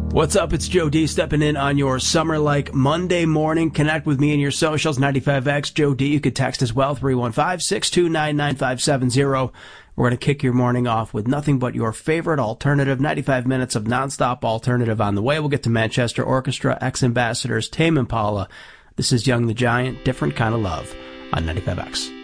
What's up? It's Joe D stepping in on your summer-like Monday morning. Connect with me in your socials, 95X Joe D. You could text as well, 315-629-9570. We're going to kick your morning off with nothing but your favorite alternative. 95 minutes of nonstop alternative on the way. We'll get to Manchester Orchestra, ex-ambassadors, Tame Impala. This is Young the Giant, Different Kind of Love on 95X.